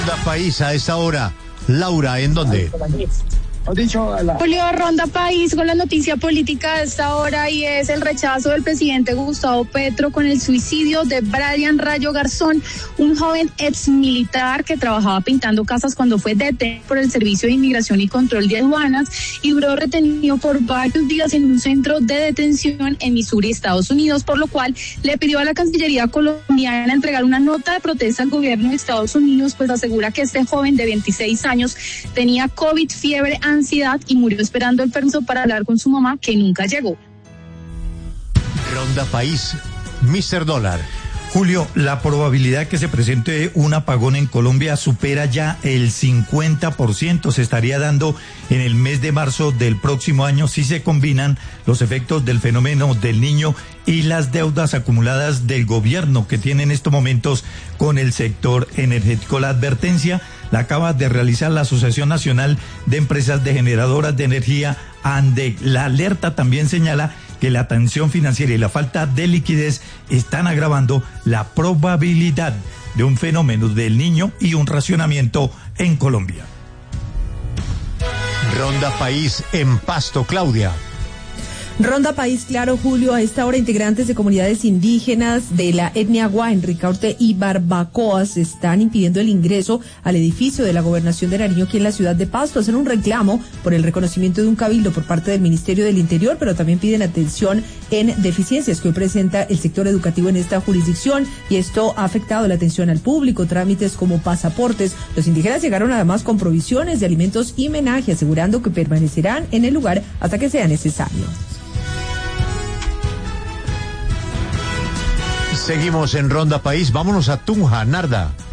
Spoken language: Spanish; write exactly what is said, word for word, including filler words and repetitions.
Ronda País a esta hora. Laura, ¿en dónde? Julio, Ronda País con la noticia política de esta hora, y es el rechazo del presidente Gustavo Petro con el suicidio de Brian Rayo Garzón, un joven ex militar que trabajaba pintando casas cuando fue detenido por el Servicio de Inmigración y Control de Aduanas y duró retenido por varios días en un centro de detención en Missouri, Estados Unidos, por lo cual le pidió a la Cancillería colombiana entregar una nota de protesta al gobierno de Estados Unidos, pues asegura que este joven de veintiséis años tenía COVID, fiebre, ansiedad y murió esperando el permiso para hablar con su mamá, que nunca llegó. Ronda País, mister Dólar. Julio, la probabilidad que se presente un apagón en Colombia supera ya el cincuenta por ciento. Se estaría dando en el mes de marzo del próximo año si se combinan los efectos del fenómeno del Niño y las deudas acumuladas del gobierno que tiene en estos momentos con el sector energético. La advertencia la acaba de realizar la Asociación Nacional de Empresas de Generadoras de Energía, ANDEC. La alerta también señala que la tensión financiera y la falta de liquidez están agravando la probabilidad de un fenómeno del Niño y un racionamiento en Colombia. Ronda País en Pasto, Claudia. Ronda País, claro, Julio, a esta hora integrantes de comunidades indígenas de la etnia Guá en Ricaurte y Barbacoas están impidiendo el ingreso al edificio de la Gobernación de Nariño aquí en la ciudad de Pasto. Hacen un reclamo por el reconocimiento de un cabildo por parte del Ministerio del Interior, pero también piden atención en deficiencias que hoy presenta el sector educativo en esta jurisdicción, y esto ha afectado la atención al público, trámites como pasaportes. Los indígenas llegaron además con provisiones de alimentos y menaje, asegurando que permanecerán en el lugar hasta que sea necesario. Seguimos en Ronda País, vámonos a Tunja, Narda.